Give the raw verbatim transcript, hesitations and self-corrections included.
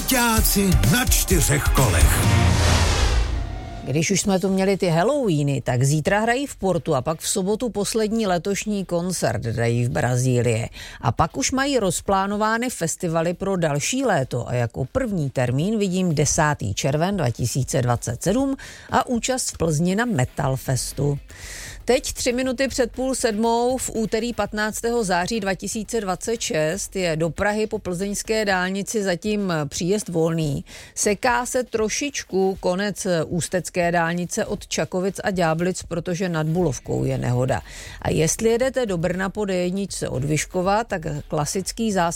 Parťáci na čtyřech kolech. Když už jsme tu měli ty Halloweeny, tak zítra hrají v Portu a pak v sobotu poslední letošní koncert dají v Brazílii. A pak už mají rozplánovány festivaly pro další léto a jako první termín vidím desátý červen dva tisíce dvacet sedm a účast v Plzni na Metal Festu. Teď tři minuty před půl sedmou v úterý patnáctého září dva tisíce dvacet šest je do Prahy po plzeňské dálnici zatím příjezd volný. Seká se trošičku konec ústecké dálnice od Čakovic a Ďáblic, protože nad Bulovkou je nehoda. A jestli jedete do Brna po D jedna od Vyškova, tak klasický zásah